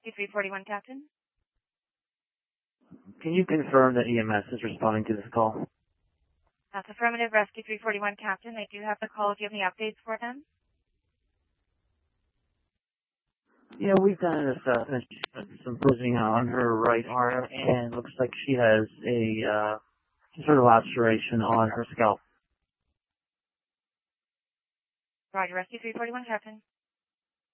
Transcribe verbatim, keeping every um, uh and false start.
Rescue three forty-one, Captain. Can you confirm that E M S is responding to this call? That's affirmative, Rescue three forty-one, Captain. They do have the call. Do you have any updates for them? Yeah, we've done an assessment. She's got some bruising on her right arm, and looks like she has a uh, some sort of laceration on her scalp. Roger, Rescue three forty-one, Captain.